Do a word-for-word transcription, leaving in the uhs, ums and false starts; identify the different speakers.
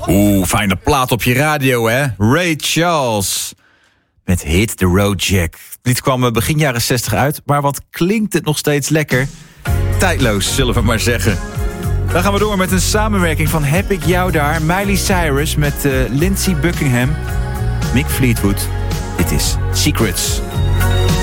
Speaker 1: Oeh, fijne plaat op je radio, hè? Ray Charles. Met Hit the Road Jack. Het lied kwam begin jaren zestig uit, maar wat klinkt het nog steeds lekker? Tijdloos, zullen we maar zeggen. Dan gaan we door met een samenwerking van Heb ik jou daar, Miley Cyrus met uh, Lindsey Buckingham, Mick Fleetwood. Dit is Secrets.